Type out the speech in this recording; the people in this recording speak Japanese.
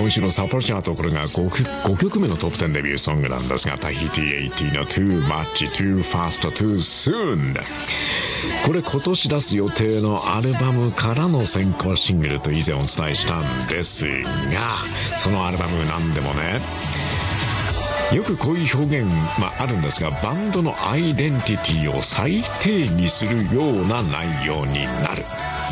今週のサポチャート、これが 5曲目のトップ10デビューソングなんですが、タヒティ80の Too Much Too Fast Too Soon、 これ今年出す予定のアルバムからの先行シングルと以前お伝えしたんですが、そのアルバムなんでもね、よくこういう表現、あるんですが、バンドのアイデンティティを再定義するような内容になる。